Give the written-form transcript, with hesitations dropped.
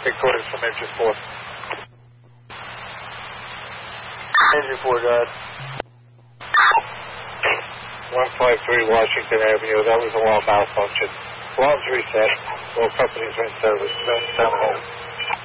Recording from Engine 4. Engine 4, God. 153 Washington Avenue. That was a wall malfunction. Alarms reset. All companies are in service. Down home.